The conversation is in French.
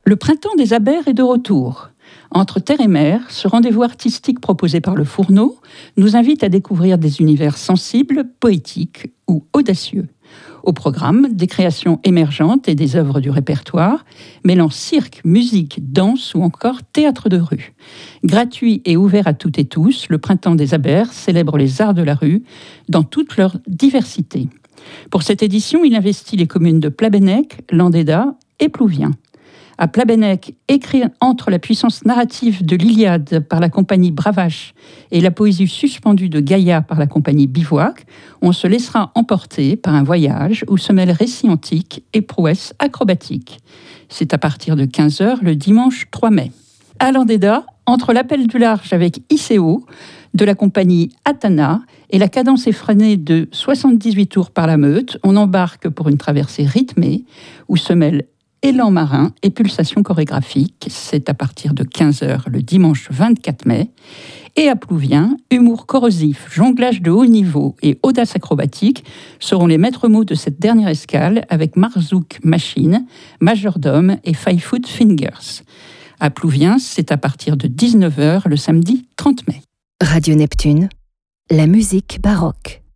Le printemps des Abers est de retour. Entre terre et mer, ce rendez-vous artistique proposé par le Fourneau nous invite à découvrir des univers sensibles, poétiques ou audacieux. Au programme, des créations émergentes et des œuvres du répertoire, mêlant cirque, musique, danse ou encore théâtre de rue. Gratuit et ouvert à toutes et tous, le printemps des Abers célèbre les arts de la rue dans toute leur diversité. Pour cette édition, il investit les communes de Plabennec, Landéda et Plouvien. À Plabennec, écrit entre la puissance narrative de l'Iliade par la compagnie Bravache et la poésie suspendue de Gaïa par la compagnie Bivouac, on se laissera emporter par un voyage où se mêlent récits antiques et prouesses acrobatiques. C'est à partir de 15h le dimanche 3 mai. À Landéda, entre l'appel du large avec ICO de la compagnie Atana et la cadence effrénée de 78 tours par la Meute, on embarque pour une traversée rythmée où se mêlent élan marin et pulsation chorégraphique. C'est à partir de 15h le dimanche 24 mai. Et à Plouvien, humour corrosif, jonglage de haut niveau et audace acrobatique seront les maîtres mots de cette dernière escale avec Marzouk Machine, Majordome et Five Foot Fingers. À Plouvien, c'est à partir de 19h le samedi 30 mai. Radio Neptune, la musique baroque.